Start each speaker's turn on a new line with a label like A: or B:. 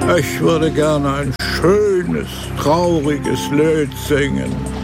A: Ich würde gerne ein schönes, trauriges Lied singen.